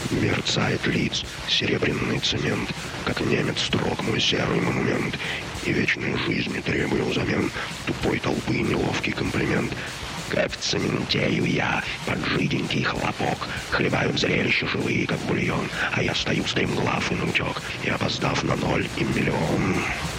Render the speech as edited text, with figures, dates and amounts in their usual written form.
Мерцает лиц серебряный цемент, как немец строг мой серый монумент. И вечной жизни требую взамен тупой толпы неловкий комплимент. Как цементею я под жиденький хлопок, хлебают зрелища живые, как бульон, а я стою стремглав и наутек, и опоздав на 0 и миллион.